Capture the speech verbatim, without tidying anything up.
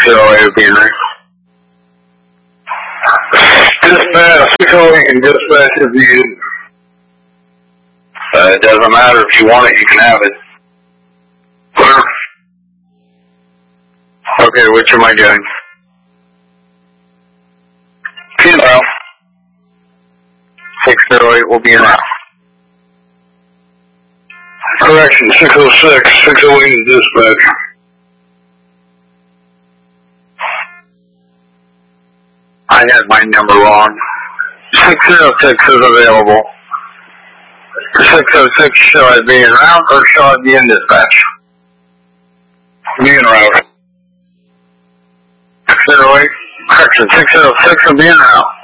oh eight will be in route. Dispatch, six oh eight and dispatch if you uh, it doesn't matter if you want it, you can have it. Clear. Okay, which am I doing? Well, six oh eight will be in route. Correction, six oh six, six oh eight is dispatch. I had my number wrong. six oh six is available. six oh six, shall I be en route or shall I be in dispatch? Be en route. six oh eight, correction, six oh six will be en route.